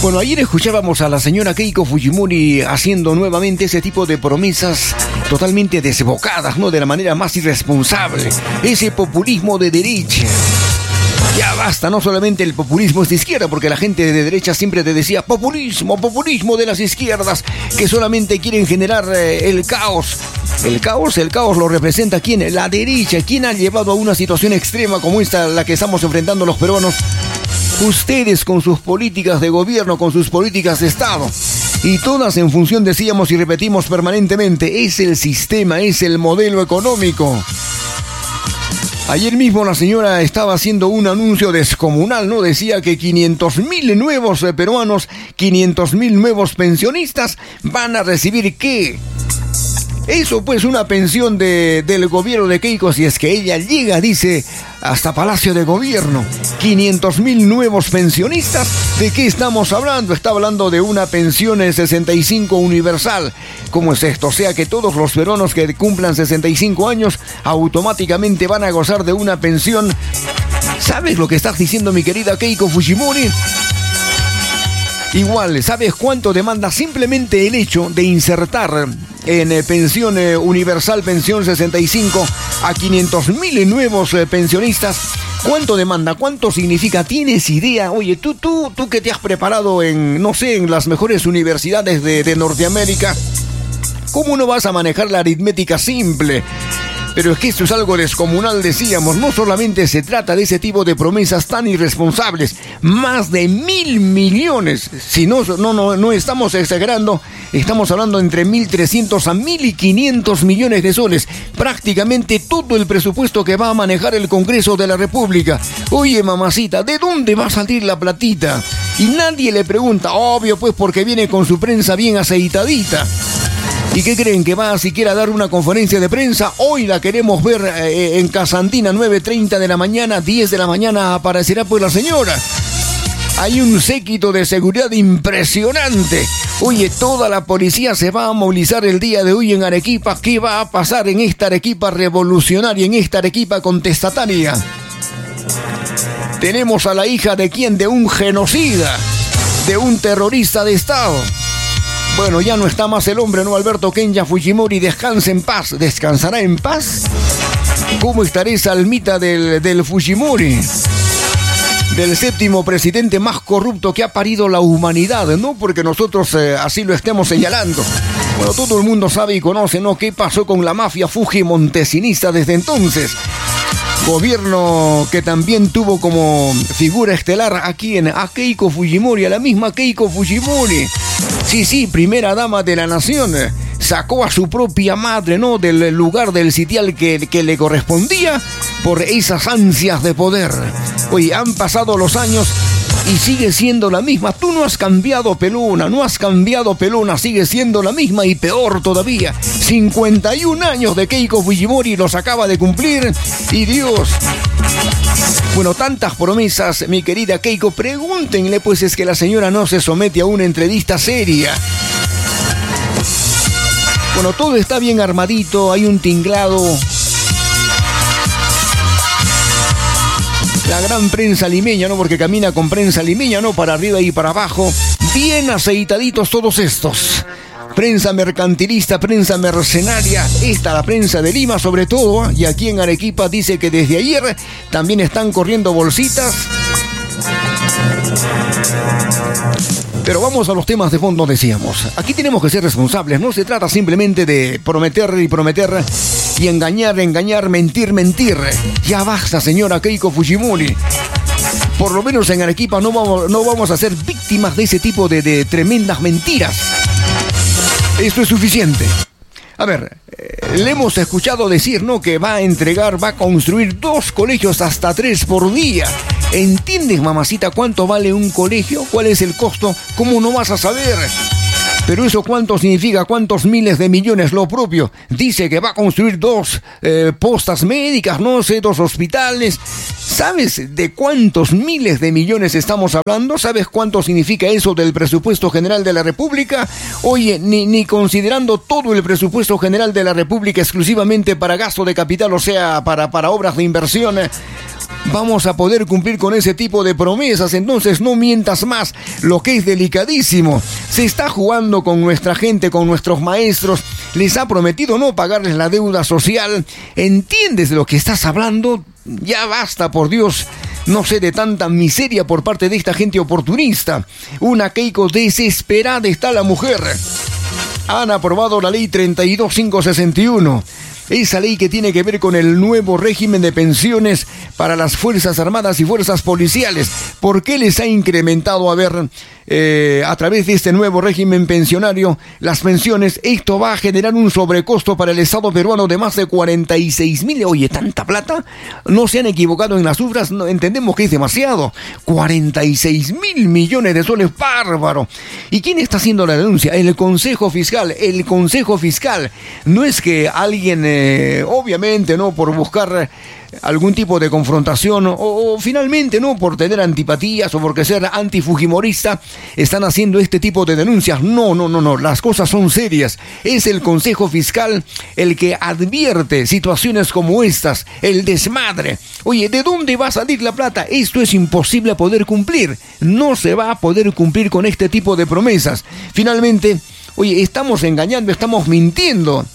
Bueno, ayer escuchábamos a la señora Keiko Fujimori haciendo nuevamente ese tipo de promesas totalmente desbocadas, ¿no? De la manera más irresponsable. Ese populismo de derecha. Ya basta, no solamente el populismo es de izquierda, porque la gente de derecha siempre te decía populismo de las izquierdas, que solamente quieren generar el caos. El caos lo representa ¿quién? La derecha. ¿Quién ha llevado a una situación extrema como esta, la que estamos enfrentando los peruanos? Ustedes con sus políticas de gobierno, con sus políticas de Estado. Y todas en función, decíamos y repetimos permanentemente, es el sistema, es el modelo económico. Ayer mismo la señora estaba haciendo un anuncio descomunal, ¿no? Decía que 500.000 nuevos peruanos, 500.000 nuevos pensionistas van a recibir ¿qué? Eso pues una pensión del gobierno de Keiko, si es que ella llega, dice, hasta Palacio de Gobierno. 500.000 nuevos pensionistas. ¿De qué estamos hablando? Está hablando de una pensión en 65 universal. ¿Cómo es esto? O sea que todos los peruanos que cumplan 65 años automáticamente van a gozar de una pensión. ¿Sabes lo que estás diciendo, mi querida Keiko Fujimori? Igual, ¿sabes cuánto demanda simplemente el hecho de insertar en pensión universal, pensión 65, a 500.000 nuevos pensionistas? ¿Cuánto demanda? ¿Cuánto significa? ¿Tienes idea? Oye, tú que te has preparado en, no sé, en las mejores universidades de Norteamérica, ¿cómo no vas a manejar la aritmética simple? Pero es que esto es algo descomunal, decíamos. No solamente se trata de ese tipo de promesas tan irresponsables. Más de 1.000 millones. Si no estamos exagerando. Estamos hablando entre 1.300 a 1.500 millones de soles. Prácticamente todo el presupuesto que va a manejar el Congreso de la República. Oye, mamacita, ¿de dónde va a salir la platita? Y nadie le pregunta. Obvio, pues, porque viene con su prensa bien aceitadita. ¿Y qué creen? ¿Que va a siquiera dar una conferencia de prensa? Hoy la queremos ver en Casandina, 9:30 de la mañana, 10 de la mañana aparecerá pues la señora. Hay un séquito de seguridad impresionante. Oye, toda la policía se va a movilizar el día de hoy en Arequipa. ¿Qué va a pasar en esta Arequipa revolucionaria, en esta Arequipa contestataria? Tenemos a la hija de quién, de un genocida, de un terrorista de Estado. Bueno, ya no está más el hombre, ¿no? Alberto Kenya Fujimori, descansa en paz. ¿Descansará en paz? ¿Cómo estará esa almita del Fujimori? Del séptimo presidente más corrupto que ha parido la humanidad, ¿no? Porque nosotros así lo estemos señalando. Bueno, todo el mundo sabe y conoce, ¿no? ¿Qué pasó con la mafia fujimontesinista desde entonces? Gobierno que también tuvo como figura estelar a Keiko Fujimori, a la misma Keiko Fujimori. Sí, primera dama de la nación. Sacó a su propia madre, ¿no? Del lugar del sitial que le correspondía por esas ansias de poder. Oye, han pasado los años y sigue siendo la misma. Tú no has cambiado, pelona, sigue siendo la misma y peor todavía. 51 años de Keiko Fujimori los acaba de cumplir y Dios. Bueno, tantas promesas, mi querida Keiko, pregúntenle pues es que la señora no se somete a una entrevista seria. Bueno, todo está bien armadito, hay un tinglado. La gran prensa limeña, ¿no? Porque camina con prensa limeña, ¿no? Para arriba y para abajo. Bien aceitaditos todos estos. Prensa mercantilista, prensa mercenaria. La prensa de Lima sobre todo. Y aquí en Arequipa dice que desde ayer también están corriendo bolsitas. Pero vamos a los temas de fondo, decíamos. Aquí tenemos que ser responsables. No se trata simplemente de prometer y engañar, mentir. Ya basta, señora Keiko Fujimori. Por lo menos en Arequipa no vamos a ser víctimas de ese tipo de tremendas mentiras. Esto es suficiente. A ver, le hemos escuchado decir, ¿no? Que va a construir 2 colegios hasta 3 por día. ¿Entiendes, mamacita, cuánto vale un colegio? ¿Cuál es el costo? ¿Cómo no vas a saber? Pero eso cuánto significa, cuántos miles de millones, lo propio. Dice que va a construir 2 postas médicas, no sé, 2 hospitales. ¿Sabes de cuántos miles de millones estamos hablando? ¿Sabes cuánto significa eso del presupuesto general de la República? Oye, ni considerando todo el presupuesto general de la República exclusivamente para gasto de capital, o sea, para obras de inversión. vamos a poder cumplir con ese tipo de promesas. Entonces no mientas más, lo que es delicadísimo. Se está jugando con nuestra gente, con nuestros maestros. Les ha prometido no pagarles la deuda social. ¿Entiendes de lo que estás hablando? Ya basta, por Dios. No sé de tanta miseria por parte de esta gente oportunista. Una Keiko desesperada está la mujer. Han aprobado la ley 32561. Esa ley que tiene que ver con el nuevo régimen de pensiones para las Fuerzas Armadas y Fuerzas Policiales. ¿Por qué les ha incrementado, a través de este nuevo régimen pensionario, las pensiones? Esto va a generar un sobrecosto para el Estado peruano de más de 46.000. Oye, ¿tanta plata? No se han equivocado en las cifras, no, entendemos que es demasiado. 46.000 millones de soles, bárbaro. ¿Y quién está haciendo la denuncia? El Consejo Fiscal. El Consejo Fiscal. No es que alguien, obviamente, no por buscar algún tipo de confrontación o finalmente no por tener antipatías o porque ser antifujimorista están haciendo este tipo de denuncias. No, las cosas son serias. Es el Consejo Fiscal el que advierte situaciones como estas, el desmadre. Oye, ¿de dónde va a salir la plata? Esto es imposible poder cumplir. No se va a poder cumplir con este tipo de promesas. Finalmente, oye, estamos engañando, estamos mintiendo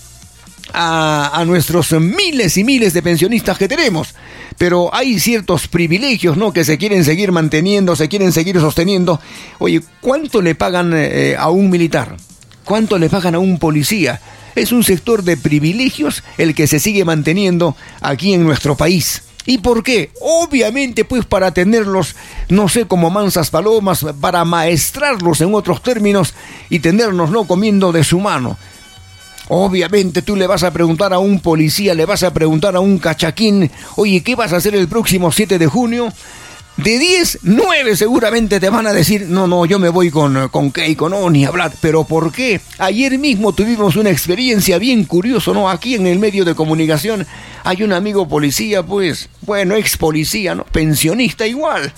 a nuestros miles y miles de pensionistas que tenemos, pero hay ciertos privilegios, ¿no?, que se quieren seguir manteniendo, se quieren seguir sosteniendo. Oye, ¿cuánto le pagan a un militar? ¿Cuánto le pagan a un policía? Es un sector de privilegios el que se sigue manteniendo aquí en nuestro país. ¿Y por qué? Obviamente, pues para tenerlos, no sé, como mansas palomas, para maestrarlos en otros términos y tenernos, ¿no?, comiendo de su mano. Obviamente tú le vas a preguntar a un policía, le vas a preguntar a un cachaquín, oye, ¿qué vas a hacer el próximo 7 de junio? De 10, 9 seguramente te van a decir, no, yo me voy con Keiko, no, ni hablar. ¿Pero por qué? Ayer mismo tuvimos una experiencia bien curiosa, ¿no? Aquí en el medio de comunicación hay un amigo policía, pues, bueno, ex policía, ¿no?, pensionista igual.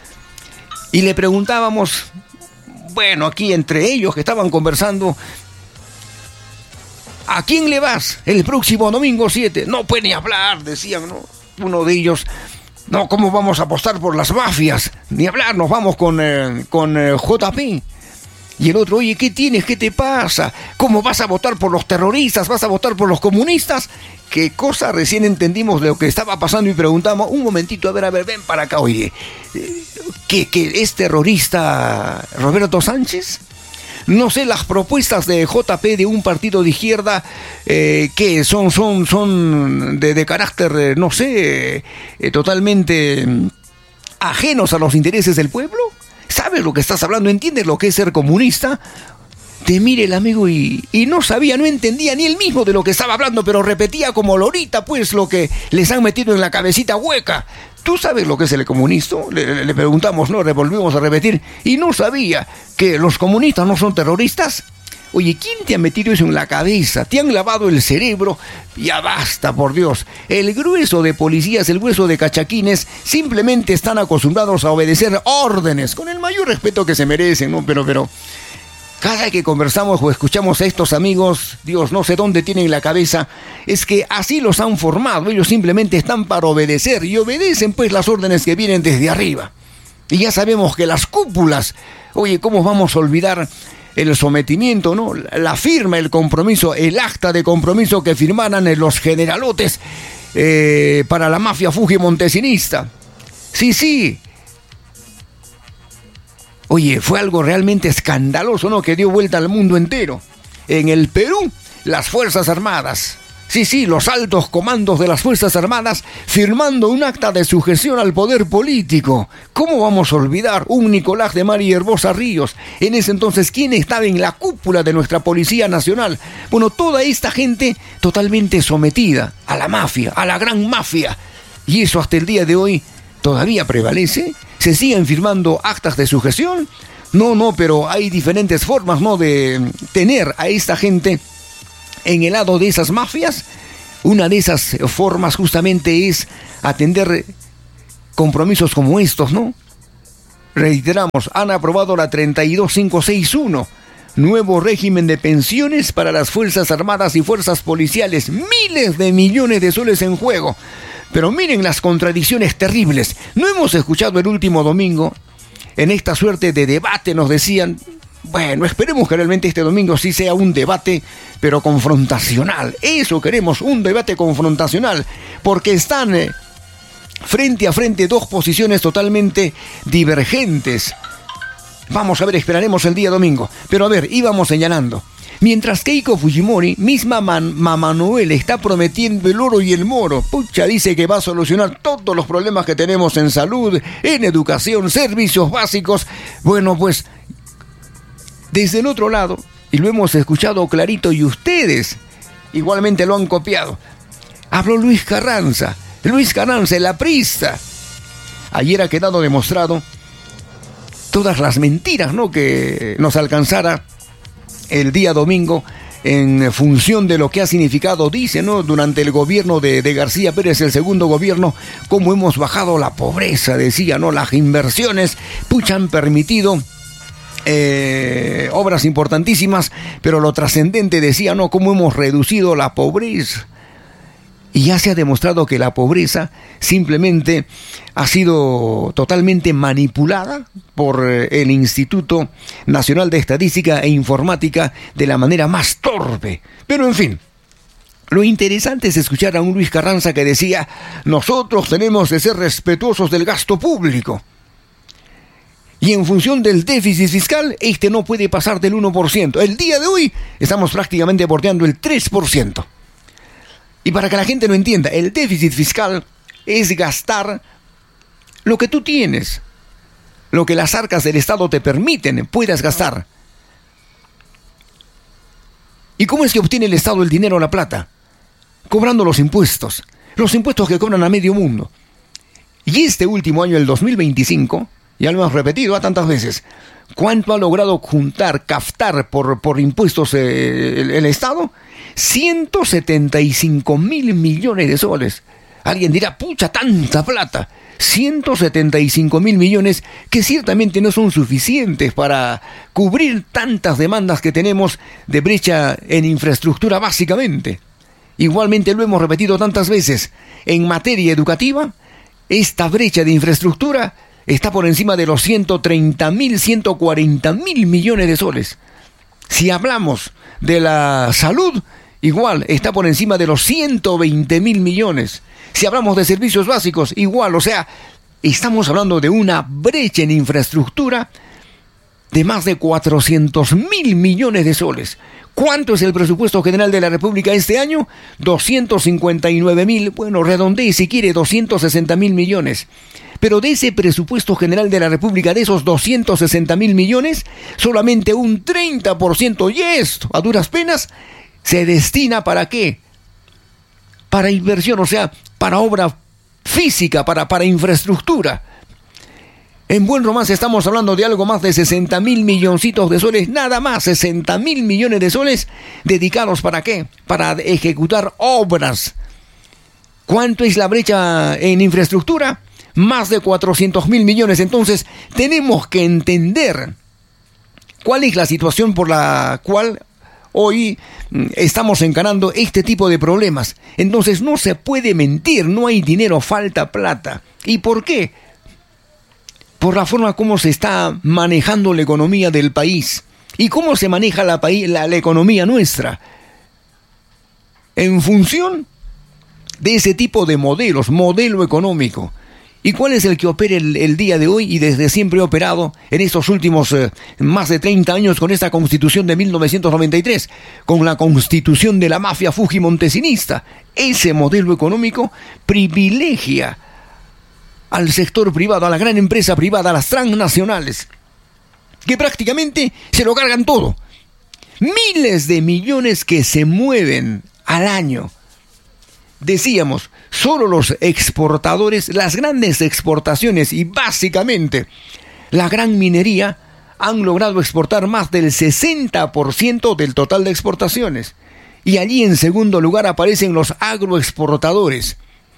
Y le preguntábamos, bueno, aquí entre ellos que estaban conversando, ¿a quién le vas el próximo domingo 7? No puede ni hablar, decían, ¿no? Uno de ellos, no, ¿cómo vamos a apostar por las mafias? Ni hablar, nos vamos con JP. Y el otro, oye, ¿qué tienes? ¿Qué te pasa? ¿Cómo vas a votar por los terroristas? ¿Vas a votar por los comunistas? ¿Qué cosa? Recién entendimos lo que estaba pasando y preguntamos, un momentito, a ver, ven para acá, oye, ¿qué es terrorista Roberto Sánchez? No sé, las propuestas de JP de un partido de izquierda que son de carácter, no sé, totalmente ajenos a los intereses del pueblo. ¿Sabes lo que estás hablando? ¿Entiendes lo que es ser comunista? Te mire el amigo y no sabía, no entendía ni él mismo de lo que estaba hablando, pero repetía como lorita, pues, lo que les han metido en la cabecita hueca. ¿Tú sabes lo que es el comunismo? Le preguntamos, ¿no? Volvimos a repetir. Y no sabía que los comunistas no son terroristas. Oye, ¿quién te ha metido eso en la cabeza? ¿Te han lavado el cerebro? Ya basta, por Dios. El grueso de policías, el grueso de cachaquines, simplemente están acostumbrados a obedecer órdenes, con el mayor respeto que se merecen, ¿no? Pero cada que conversamos o escuchamos a estos amigos, Dios, no sé dónde tienen la cabeza, es que así los han formado. Ellos simplemente están para obedecer y obedecen pues las órdenes que vienen desde arriba. Y ya sabemos que las cúpulas, oye, ¿cómo vamos a olvidar el sometimiento, ¿no? La firma, el compromiso, el acta de compromiso que firmaran los generalotes para la mafia fujimontesinista. Sí. Oye, fue algo realmente escandaloso, ¿no?, que dio vuelta al mundo entero. En el Perú, las Fuerzas Armadas, sí, los altos comandos de las Fuerzas Armadas firmando un acta de sujeción al poder político. ¿Cómo vamos a olvidar un Nicolás de Mari Herbosa Ríos? En ese entonces, ¿quién estaba en la cúpula de nuestra Policía Nacional? Bueno, toda esta gente totalmente sometida a la mafia, a la gran mafia. Y eso hasta el día de hoy todavía prevalece. ¿Se siguen firmando actas de sujeción? No, pero hay diferentes formas, ¿no?, de tener a esta gente en el lado de esas mafias. Una de esas formas justamente es atender compromisos como estos, ¿no? Reiteramos, han aprobado la 32561, nuevo régimen de pensiones para las Fuerzas Armadas y Fuerzas Policiales. Miles de millones de soles en juego. Pero miren las contradicciones terribles. No hemos escuchado el último domingo, en esta suerte de debate nos decían, bueno, esperemos que realmente este domingo sí sea un debate, pero confrontacional. Eso queremos, un debate confrontacional, porque están frente a frente dos posiciones totalmente divergentes. Vamos a ver, esperaremos el día domingo. Pero a ver, íbamos señalando. Mientras Keiko Fujimori, misma Mamá Noel, está prometiendo el oro y el moro. Pucha, dice que va a solucionar todos los problemas que tenemos en salud, en educación, servicios básicos. Bueno, pues, desde el otro lado, y lo hemos escuchado clarito y ustedes igualmente lo han copiado, habló Luis Carranza, el aprista. Ayer ha quedado demostrado todas las mentiras, ¿no?, que nos alcanzara el día domingo en función de lo que ha significado, dice, ¿no?, durante el gobierno de García Pérez, el segundo gobierno, cómo hemos bajado la pobreza, decía, ¿no? Las inversiones, pucha, han permitido obras importantísimas, pero lo trascendente, decía, ¿no?, cómo hemos reducido la pobreza. Y ya se ha demostrado que la pobreza simplemente ha sido totalmente manipulada por el Instituto Nacional de Estadística e Informática de la manera más torpe. Pero en fin, lo interesante es escuchar a un Luis Carranza que decía, nosotros tenemos que ser respetuosos del gasto público. Y en función del déficit fiscal, este no puede pasar del 1%. El día de hoy estamos prácticamente bordeando el 3%. Y para que la gente lo entienda, el déficit fiscal es gastar lo que tú tienes, lo que las arcas del Estado te permiten, puedas gastar. ¿Y cómo es que obtiene el Estado el dinero o la plata? Cobrando los impuestos que cobran a medio mundo. Y este último año, el 2025, ya lo hemos repetido a tantas veces, ¿cuánto ha logrado juntar, captar por impuestos el Estado? 175.000 millones de soles. Alguien dirá, pucha, tanta plata. 175.000 millones que ciertamente no son suficientes para cubrir tantas demandas que tenemos de brecha en infraestructura básicamente. Igualmente lo hemos repetido tantas veces. En materia educativa, esta brecha de infraestructura está por encima de los 130.000, 140.000 millones de soles. Si hablamos de la salud, igual, está por encima de los 120.000 millones. Si hablamos de servicios básicos, igual, o sea, estamos hablando de una brecha en infraestructura de más de 400.000 millones de soles. ¿Cuánto es el presupuesto general de la República este año? 259.000, bueno, redondee si quiere, 260.000 millones. Pero de ese presupuesto general de la República, de esos 260.000 millones, solamente un 30%, y esto, a duras penas, se destina ¿para qué? Para inversión, o sea, para obra física, para infraestructura. En buen romance estamos hablando de algo más de 60.000 milloncitos de soles, nada más, 60.000 millones de soles dedicados ¿para qué? Para ejecutar obras. ¿Cuánto es la brecha en infraestructura? Más de 400.000 millones. Entonces, tenemos que entender cuál es la situación por la cual hoy estamos encarando este tipo de problemas. Entonces, no se puede mentir, no hay dinero, falta plata. ¿Y por qué? Por la forma como se está manejando la economía del país. ¿Y cómo se maneja la economía nuestra? En función de ese tipo de modelos, modelo económico. ¿Y cuál es el que opera el día de hoy y desde siempre ha operado en estos últimos más de 30 años con esta Constitución de 1993, con la Constitución de la mafia fujimontesinista? Ese modelo económico privilegia al sector privado, a la gran empresa privada, a las transnacionales, que prácticamente se lo cargan todo. Miles de millones que se mueven al año. Decíamos, solo los exportadores, las grandes exportaciones y básicamente la gran minería han logrado exportar más del 60% del total de exportaciones. Y allí en segundo lugar aparecen los agroexportadores.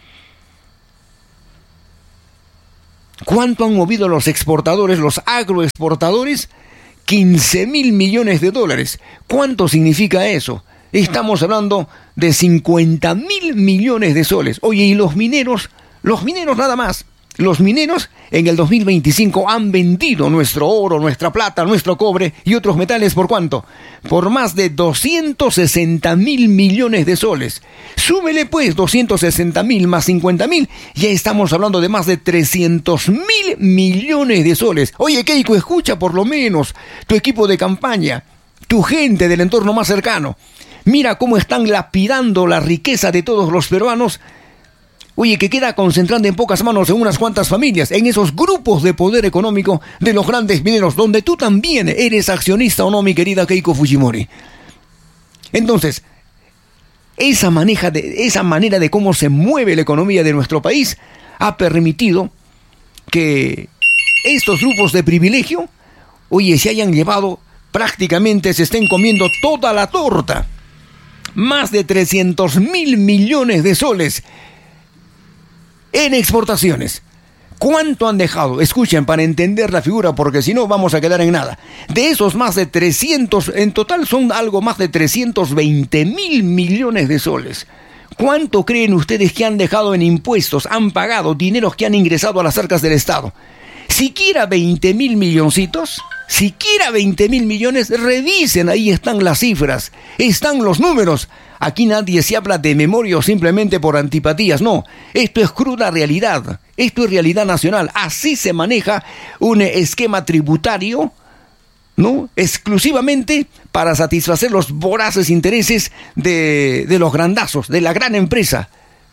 ¿Cuánto han movido los exportadores, los agroexportadores? 15.000 millones de dólares. ¿Cuánto significa eso? Estamos hablando de 50.000 millones de soles. Oye, y los mineros nada más. Los mineros en el 2025 han vendido nuestro oro, nuestra plata, nuestro cobre y otros metales, ¿por cuánto? Por más de 260.000 millones de soles. Súmele pues 260.000 más 50.000, ya estamos hablando de más de 300.000 millones de soles. Oye, Keiko, escucha por lo menos tu equipo de campaña, tu gente del entorno más cercano. Mira cómo están lapidando la riqueza de todos los peruanos. Oye, que queda concentrada en pocas manos en unas cuantas familias, en esos grupos de poder económico de los grandes mineros, donde tú también eres accionista, ¿o no, mi querida Keiko Fujimori? Entonces, esa manera de cómo se mueve la economía de nuestro país ha permitido que estos grupos de privilegio, oye, se hayan llevado prácticamente, se estén comiendo toda la torta. Más de 300.000 millones de soles en exportaciones. ¿Cuánto han dejado? Escuchen, para entender la figura, porque si no vamos a quedar en nada. De esos más de 300, en total son algo más de 320.000 millones de soles. ¿Cuánto creen ustedes que han dejado en impuestos, han pagado, dineros que han ingresado a las arcas del Estado? Siquiera 20.000 milloncitos, siquiera 20.000 millones, revisen, ahí están las cifras, están los números. Aquí nadie se habla de memoria o simplemente por antipatías, no. Esto es cruda realidad, esto es realidad nacional. Así se maneja un esquema tributario, ¿no? Exclusivamente para satisfacer los voraces intereses de los grandazos, de la gran empresa.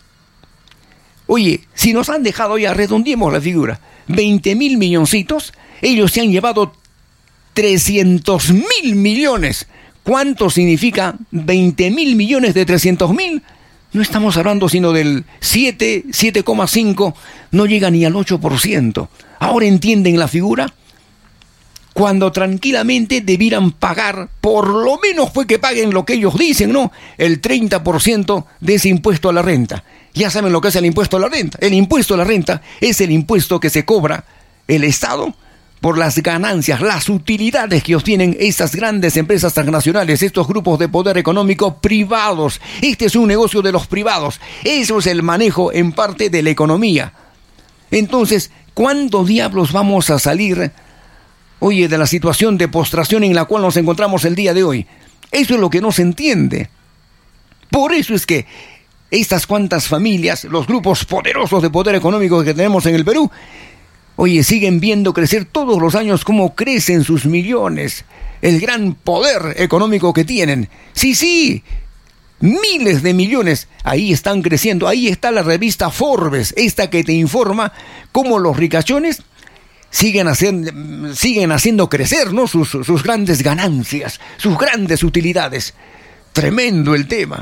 Oye, si nos han dejado ya, redondeemos la figura, 20.000 milloncitos, ellos se han llevado 300.000 millones. ¿Cuánto significa 20.000 millones de 300.000? No estamos hablando sino del 7,5, no llega ni al 8%. ¿Ahora entienden la figura? Cuando tranquilamente debieran pagar, por lo menos fue que paguen lo que ellos dicen, ¿no? El 30% de ese impuesto a la renta. Ya saben lo que es el impuesto a la renta. El impuesto a la renta es el impuesto que se cobra el Estado por las ganancias, las utilidades que obtienen estas grandes empresas transnacionales, estos grupos de poder económico privados. Este es un negocio de los privados. Eso es el manejo en parte de la economía. Entonces, ¿cuándo diablos vamos a salir, oye, de la situación de postración en la cual nos encontramos el día de hoy? Eso es lo que no se entiende. Por eso es que estas cuantas familias, los grupos poderosos de poder económico que tenemos en el Perú, oye, siguen viendo crecer todos los años cómo crecen sus millones, el gran poder económico que tienen. Sí, miles de millones, ahí están creciendo. Ahí está la revista Forbes, esta que te informa cómo los ricachones siguen haciendo crecer, ¿no? sus grandes ganancias, sus grandes utilidades. Tremendo el tema.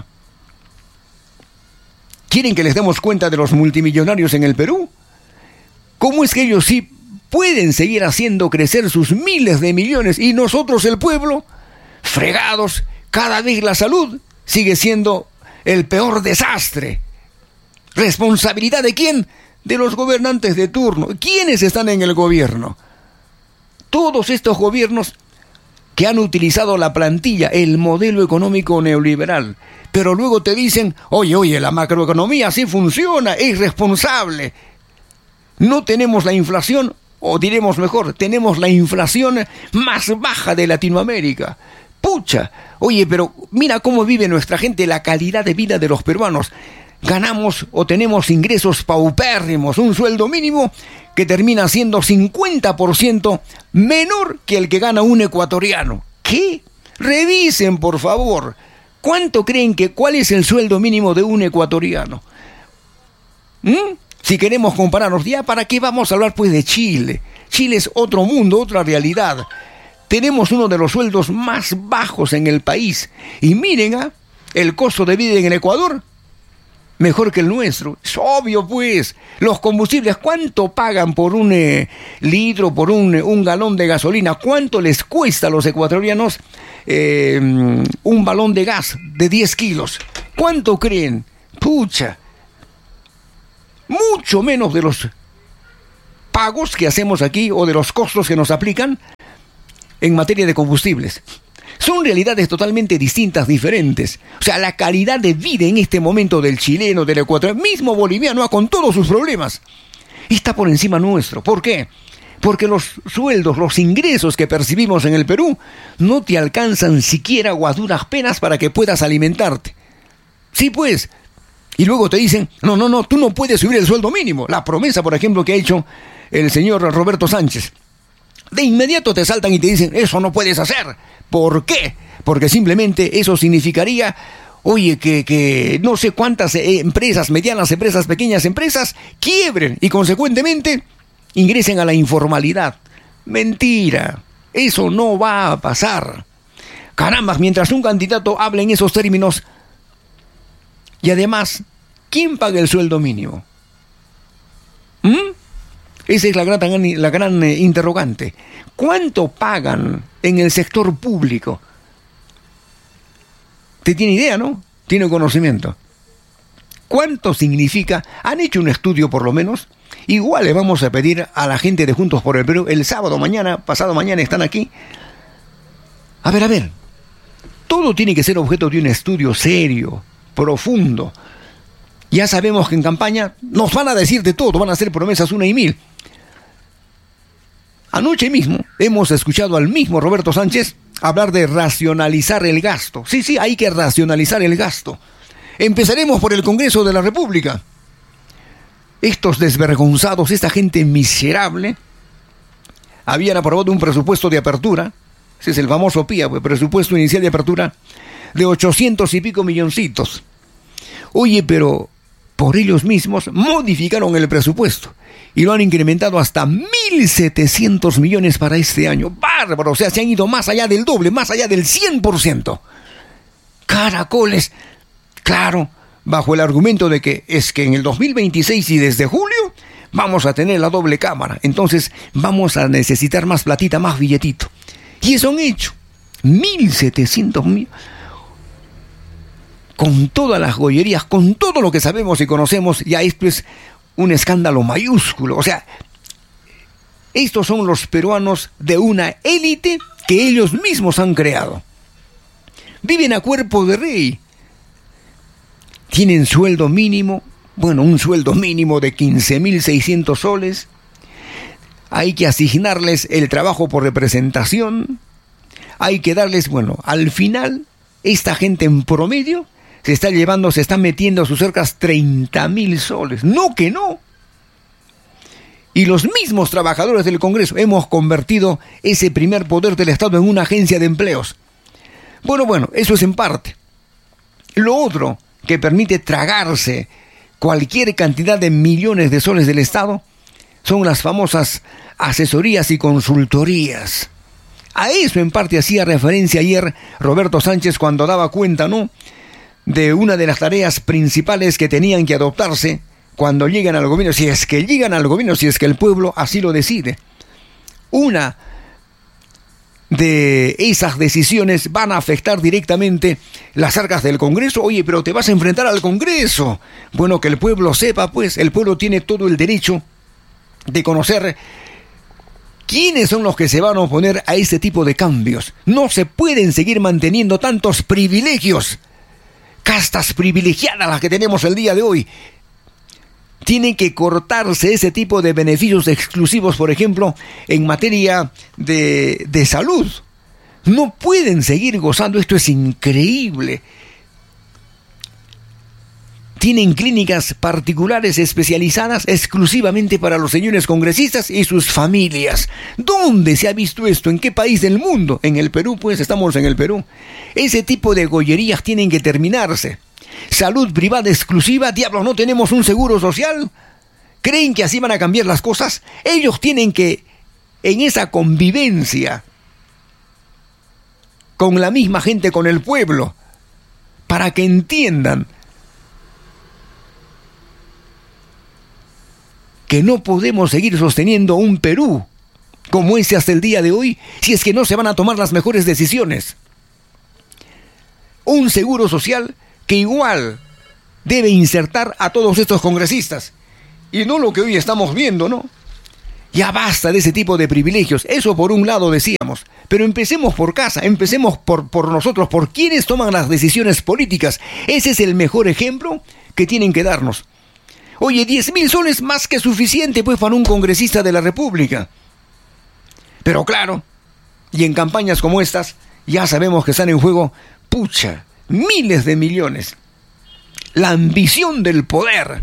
¿Quieren que les demos cuenta de los multimillonarios en el Perú? ¿Cómo es que ellos sí pueden seguir haciendo crecer sus miles de millones y nosotros, el pueblo, fregados? Cada vez la salud sigue siendo el peor desastre. ¿Responsabilidad de quién? De los gobernantes de turno. ¿Quiénes están en el gobierno? Todos estos gobiernos que han utilizado la plantilla, el modelo económico neoliberal, pero luego te dicen, oye, la macroeconomía sí funciona, es responsable. No tenemos la inflación, o diremos mejor, tenemos la inflación más baja de Latinoamérica. Pucha, oye, pero mira cómo vive nuestra gente, la calidad de vida de los peruanos. Ganamos o tenemos ingresos paupérrimos, un sueldo mínimo que termina siendo 50% menor que el que gana un ecuatoriano. ¿Qué? Revisen, por favor. ¿Cuánto creen cuál es el sueldo mínimo de un ecuatoriano? Si queremos compararnos, ya para qué vamos a hablar pues de Chile. Chile es otro mundo, otra realidad. Tenemos uno de los sueldos más bajos en el país. Y miren, el costo de vida en el Ecuador, mejor que el nuestro. Es obvio pues. Los combustibles, ¿cuánto pagan por un litro, por un galón de gasolina? ¿Cuánto les cuesta a los ecuatorianos un balón de gas de 10 kilos? ¿Cuánto creen? Pucha. Mucho menos de los pagos que hacemos aquí o de los costos que nos aplican en materia de combustibles. Son realidades totalmente distintas, diferentes. O sea, la calidad de vida en este momento del chileno, del ecuatoriano, mismo boliviano, con todos sus problemas, está por encima nuestro. ¿Por qué? Porque los sueldos, los ingresos que percibimos en el Perú no te alcanzan siquiera o a duras penas para que puedas alimentarte. Sí, pues. Y luego te dicen, no, tú no puedes subir el sueldo mínimo. La promesa, por ejemplo, que ha hecho el señor Roberto Sánchez. De inmediato te saltan y te dicen, eso no puedes hacer. ¿Por qué? Porque simplemente eso significaría, oye, que no sé cuántas empresas, medianas empresas, pequeñas empresas, quiebren y consecuentemente ingresen a la informalidad. Mentira, eso no va a pasar. Caramba, mientras un candidato hable en esos términos, y además, ¿quién paga el sueldo mínimo? Esa es la gran interrogante. ¿Cuánto pagan en el sector público? ¿Te tiene idea, no? Tiene conocimiento. ¿Cuánto significa? ¿Han hecho un estudio por lo menos? Igual le vamos a pedir a la gente de Juntos por el Perú, el sábado, mañana, pasado mañana están aquí. A ver. Todo tiene que ser objeto de un estudio serio, profundo. Ya sabemos que en campaña nos van a decir de todo, van a hacer promesas una y mil. Anoche mismo hemos escuchado al mismo Roberto Sánchez hablar de racionalizar el gasto. Sí, hay que racionalizar el gasto. Empezaremos por el Congreso de la República. Estos desvergonzados, esta gente miserable, habían aprobado un presupuesto de apertura. Ese es el famoso PIA, presupuesto inicial de apertura, de 800 y pico milloncitos. Oye, pero por ellos mismos modificaron el presupuesto y lo han incrementado hasta 1.700 millones para este año. ¡Bárbaro! O sea, se han ido más allá del doble, más allá del 100%. Caracoles. Claro, bajo el argumento de que es que en el 2026 y desde julio vamos a tener la doble cámara. Entonces vamos a necesitar más platita, más billetito. Y eso han hecho. 1.700 millones. Con todas las joyerías, con todo lo que sabemos y conocemos, ya esto es un escándalo mayúsculo. O sea, estos son los peruanos de una élite que ellos mismos han creado. Viven a cuerpo de rey. Tienen sueldo mínimo, un sueldo mínimo de 15.600 soles. Hay que asignarles el trabajo por representación. Hay que darles, al final, esta gente en promedio se está metiendo a sus cercas 30.000 soles. No que no. Y los mismos trabajadores del Congreso hemos convertido ese primer poder del Estado en una agencia de empleos. Bueno, eso es en parte. Lo otro que permite tragarse cualquier cantidad de millones de soles del Estado son las famosas asesorías y consultorías. A eso en parte hacía referencia ayer Roberto Sánchez cuando daba cuenta, de una de las tareas principales que tenían que adoptarse cuando llegan al gobierno, si es que llegan al gobierno, si es que el pueblo así lo decide. Una de esas decisiones van a afectar directamente las arcas del Congreso. Oye, pero te vas a enfrentar al Congreso. Bueno, que el pueblo sepa, pues, el pueblo tiene todo el derecho de conocer quiénes son los que se van a oponer a este tipo de cambios. No se pueden seguir manteniendo tantos privilegios. Castas privilegiadas las que tenemos el día de hoy. Tienen que cortarse ese tipo de beneficios exclusivos, por ejemplo, en materia de salud. No pueden seguir gozando, esto es increíble. Tienen clínicas particulares especializadas exclusivamente para los señores congresistas y sus familias. ¿Dónde se ha visto esto? ¿En qué país del mundo? En el Perú, pues estamos en el Perú. Ese tipo de gollerías tienen que terminarse. Salud privada exclusiva, diablos, ¿no tenemos un seguro social? ¿Creen que así van a cambiar las cosas? Ellos tienen que, en esa convivencia con la misma gente, con el pueblo, para que entiendan que no podemos seguir sosteniendo un Perú como ese hasta el día de hoy si es que no se van a tomar las mejores decisiones. Un seguro social que igual debe insertar a todos estos congresistas y no lo que hoy estamos viendo, ¿no? Ya basta de ese tipo de privilegios. Eso por un lado decíamos. Pero empecemos por casa, empecemos por nosotros, por quienes toman las decisiones políticas. Ese es el mejor ejemplo que tienen que darnos. Oye, 10.000 soles más que suficiente pues para un congresista de la República. Pero claro, y en campañas como estas, ya sabemos que están en juego, pucha, miles de millones. La ambición del poder.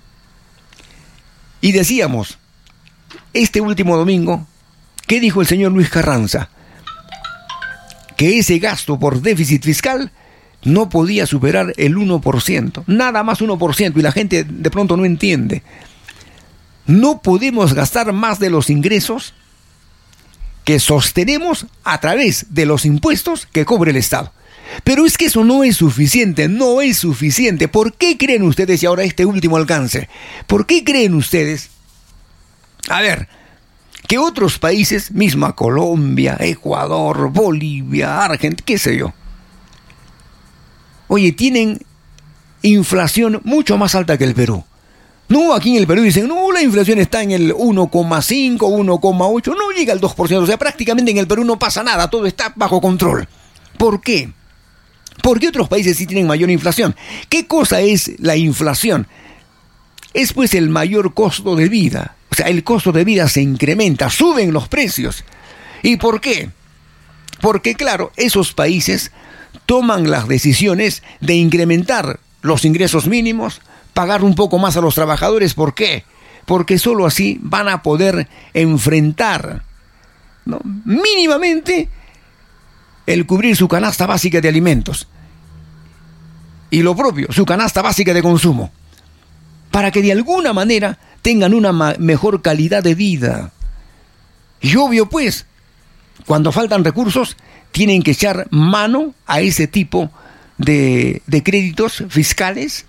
Y decíamos, este último domingo, ¿qué dijo el señor Luis Carranza? Que ese gasto por déficit fiscal no podía superar el 1%, nada más 1%, y la gente de pronto no entiende. No podemos gastar más de los ingresos que sostenemos a través de los impuestos que cobre el Estado. Pero es que eso no es suficiente, no es suficiente. ¿Por qué creen ustedes, y ahora este último alcance, por qué creen ustedes, a ver, que otros países, misma Colombia, Ecuador, Bolivia, Argentina, qué sé yo, oye, tienen inflación mucho más alta que el Perú? No, aquí en el Perú dicen, no, la inflación está en el 1,5, 1,8, no llega al 2%, o sea, prácticamente en el Perú no pasa nada, todo está bajo control. ¿Por qué? Porque otros países sí tienen mayor inflación. ¿Qué cosa es la inflación? Es pues el mayor costo de vida. O sea, el costo de vida se incrementa, suben los precios. ¿Y por qué? Porque claro, esos países toman las decisiones de incrementar los ingresos mínimos, pagar un poco más a los trabajadores. ¿Por qué? Porque solo así van a poder enfrentar, ¿no?, mínimamente el cubrir su canasta básica de alimentos. Y lo propio, su canasta básica de consumo. Para que de alguna manera tengan una mejor calidad de vida. Y obvio pues, cuando faltan recursos, tienen que echar mano a ese tipo de créditos fiscales.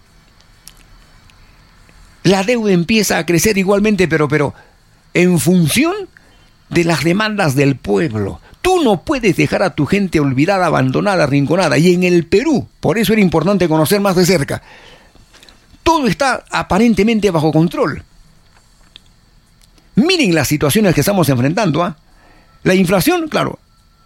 La deuda empieza a crecer igualmente, pero en función de las demandas del pueblo. Tú no puedes dejar a tu gente olvidada, abandonada, arrinconada. Y en el Perú, por eso era importante conocer más de cerca, todo está aparentemente bajo control. Miren las situaciones que estamos enfrentando, ¿ah? La inflación, claro,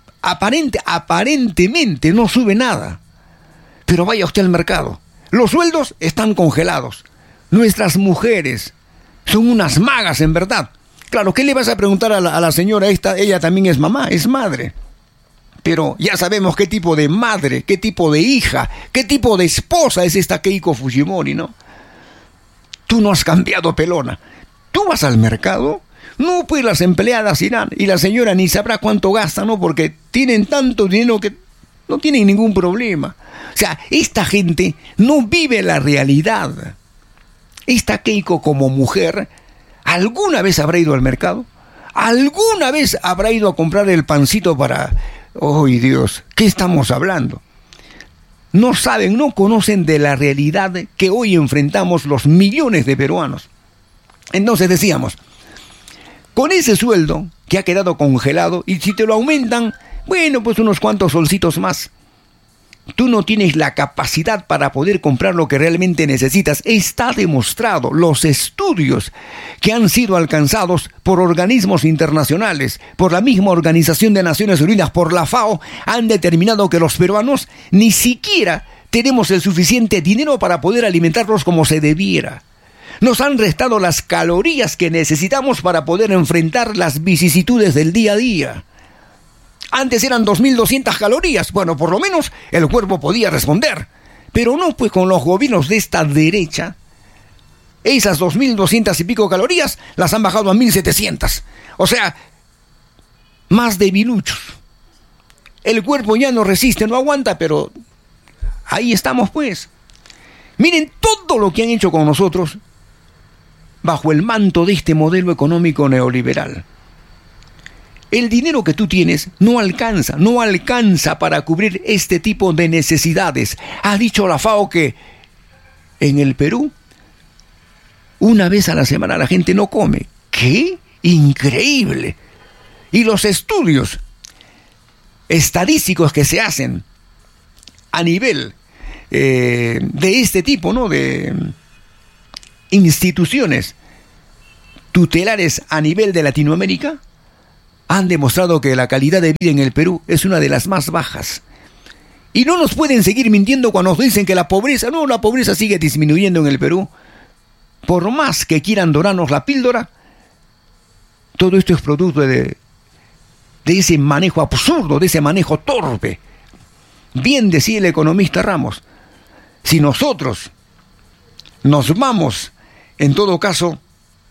aparentemente no sube nada. Pero vaya usted al mercado. Los sueldos están congelados. Nuestras mujeres son unas magas, en verdad. Claro, ¿qué le vas a preguntar a la señora esta? Ella también es mamá, es madre. Pero ya sabemos qué tipo de madre, qué tipo de hija, qué tipo de esposa es esta Keiko Fujimori, ¿no? Tú no has cambiado, pelona. Tú vas al mercado, no, pues las empleadas irán, y la señora ni sabrá cuánto gasta, ¿no? Porque tienen tanto dinero que no tienen ningún problema. O sea, esta gente no vive la realidad. Esta Keiko como mujer, ¿alguna vez habrá ido al mercado? ¿Alguna vez habrá ido a comprar el pancito para... ¡Oh, Dios! ¿Qué estamos hablando? No saben, no conocen de la realidad que hoy enfrentamos los millones de peruanos. Entonces decíamos, con ese sueldo que ha quedado congelado, y si te lo aumentan, bueno, pues unos cuantos solcitos más, tú no tienes la capacidad para poder comprar lo que realmente necesitas. Está demostrado. Los estudios que han sido alcanzados por organismos internacionales, por la misma Organización de Naciones Unidas, por la FAO, han determinado que los peruanos ni siquiera tenemos el suficiente dinero para poder alimentarlos como se debiera. Nos han restado las calorías que necesitamos para poder enfrentar las vicisitudes del día a día. Antes eran 2.200 calorías. Bueno, por lo menos el cuerpo podía responder. Pero no, pues con los gobiernos de esta derecha, esas 2.200 y pico calorías las han bajado a 1.700. O sea, más debiluchos. El cuerpo ya no resiste, no aguanta, pero ahí estamos pues. Miren todo lo que han hecho con nosotros bajo el manto de este modelo económico neoliberal. El dinero que tú tienes no alcanza para cubrir este tipo de necesidades. Ha dicho la FAO que en el Perú, una vez a la semana la gente no come. ¡Qué increíble! Y los estudios estadísticos que se hacen a nivel de este tipo, ¿no?, de instituciones, tutelares a nivel de Latinoamérica han demostrado que la calidad de vida en el Perú es una de las más bajas. Y no nos pueden seguir mintiendo cuando nos dicen que la pobreza sigue disminuyendo en el Perú. Por más que quieran dorarnos la píldora, todo esto es producto de ese manejo absurdo, de ese manejo torpe. Bien decía el economista Ramos, si nosotros nos vamos, en todo caso,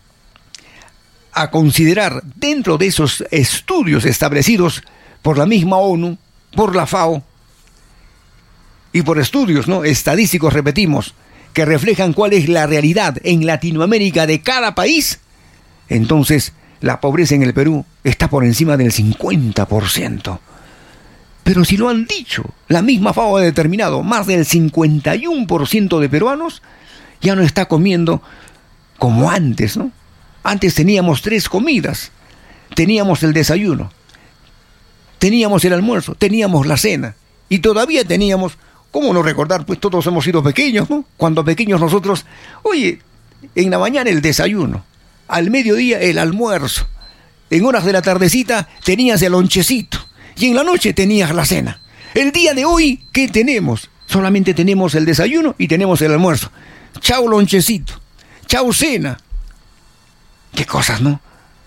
a considerar dentro de esos estudios establecidos por la misma ONU, por la FAO, y por estudios estadísticos, repetimos, que reflejan cuál es la realidad en Latinoamérica de cada país, entonces la pobreza en el Perú está por encima del 50%. Pero si lo han dicho, la misma FAO ha determinado, más del 51% de peruanos ya no está comiendo como antes, ¿no? Antes teníamos 3 comidas, teníamos el desayuno, teníamos el almuerzo, teníamos la cena, y todavía teníamos, ¿cómo no recordar? Pues todos hemos sido pequeños, ¿no? Cuando pequeños nosotros, oye, en la mañana el desayuno, al mediodía el almuerzo, en horas de la tardecita tenías el lonchecito, y en la noche tenías la cena. El día de hoy, ¿qué tenemos? Solamente tenemos el desayuno y tenemos el almuerzo. Chau lonchecito, chau cena. Qué cosas, ¿no?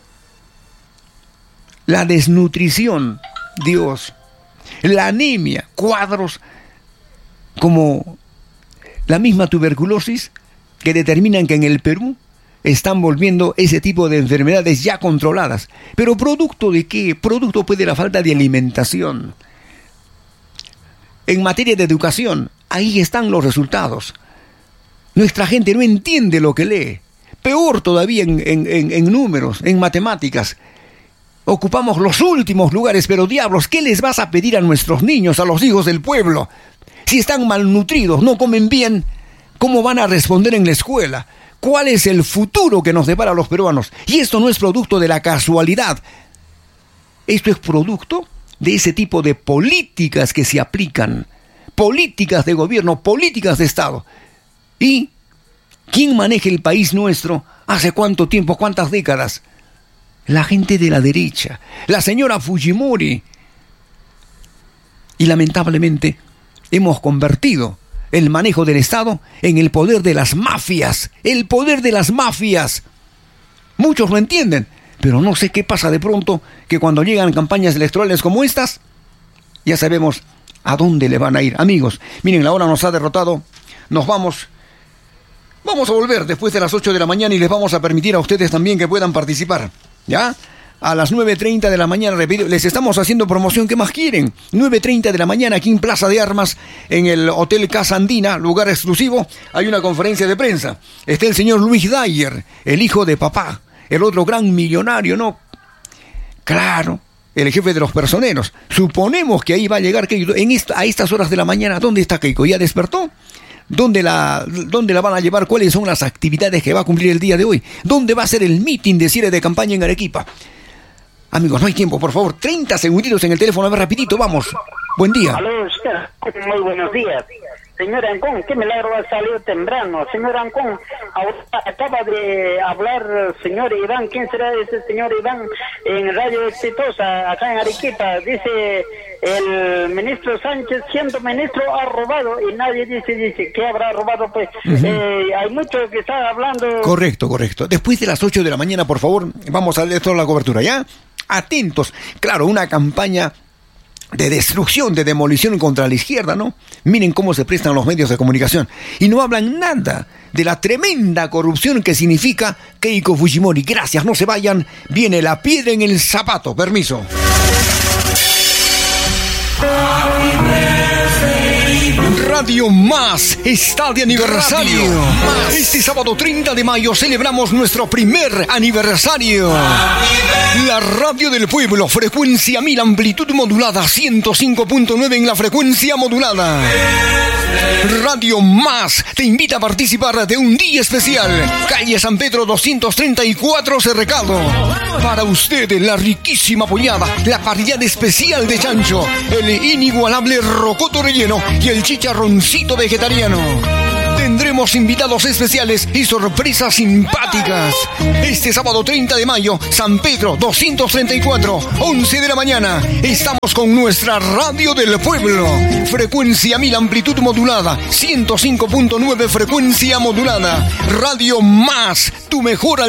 La desnutrición, Dios, la anemia, cuadros como la misma tuberculosis que determinan que en el Perú están volviendo ese tipo de enfermedades ya controladas. ¿Pero producto de qué? Producto pues de la falta de alimentación. En materia de educación, ahí están los resultados. Nuestra gente no entiende lo que lee. Peor todavía en números, en matemáticas. Ocupamos los últimos lugares, pero diablos, ¿qué les vas a pedir a nuestros niños, a los hijos del pueblo? Si están malnutridos, no comen bien, ¿cómo van a responder en la escuela? ¿Cuál es el futuro que nos depara a los peruanos? Y esto no es producto de la casualidad. Esto es producto de ese tipo de políticas que se aplican. Políticas de gobierno, políticas de Estado. ¿Y quién maneja el país nuestro? ¿Hace cuánto tiempo? ¿Cuántas décadas? La gente de la derecha. La señora Fujimori. Y lamentablemente hemos convertido el manejo del Estado en el poder de las mafias. El poder de las mafias. Muchos lo entienden, pero no sé qué pasa de pronto, que cuando llegan campañas electorales como estas, ya sabemos a dónde le van a ir. Amigos, miren, la hora nos ha derrotado. Nos vamos. Vamos a volver después de las 8 de la mañana y les vamos a permitir a ustedes también que puedan participar. ¿Ya? A las 9:30 de la mañana, repito, les estamos haciendo promoción. ¿Qué más quieren? 9:30 de la mañana aquí en Plaza de Armas, en el Hotel Casa Andina, lugar exclusivo. Hay una conferencia de prensa. Está el señor Luis Dyer, el hijo de papá, el otro gran millonario, ¿no? Claro, el jefe de los personeros. Suponemos que ahí va a llegar Keiko. A estas horas de la mañana, ¿dónde está Keiko? ¿Ya despertó? ¿Dónde la van a llevar? ¿Cuáles son las actividades que va a cumplir el día de hoy? ¿Dónde va a ser el meeting de cierre de campaña en Arequipa? Amigos, no hay tiempo, por favor, 30 segunditos en el teléfono, a ver, rapidito, vamos. Buen día. Aló, muy buenos días. Señor Ancón, qué milagro ha salido temprano. Señor Ancón, acaba de hablar señor Iván. ¿Quién será ese señor Iván? En Radio Exitosa, acá en Arequipa. Dice el ministro Sánchez, siendo ministro, ha robado. Y nadie dice ¿qué habrá robado? Pues hay mucho que está hablando. Correcto. Después de las 8 de la mañana, por favor, vamos a leer toda la cobertura, ¿ya? Atentos. Claro, una campaña de destrucción, de demolición contra la izquierda, ¿no? Miren cómo se prestan los medios de comunicación. Y no hablan nada de la tremenda corrupción que significa Keiko Fujimori. Gracias, no se vayan. Viene la piedra en el zapato. Permiso. Radio Más está de aniversario. Este sábado 30 de mayo celebramos nuestro primer aniversario. La radio del pueblo, frecuencia 1000, amplitud modulada, 105.9 en la frecuencia modulada. Radio Más te invita a participar de un día especial. Calle San Pedro 234 Cerrecado. Para usted la riquísima pollada, la parrillada especial de chancho, el inigualable rocoto relleno y el chicharroncito vegetariano. Tendremos tenemos invitados especiales y sorpresas simpáticas. Este sábado 30 de mayo, San Pedro 234, 11 de la mañana. Estamos con nuestra radio del pueblo. Frecuencia 1000, amplitud modulada, 105.9 frecuencia modulada. Radio Más, tu mejor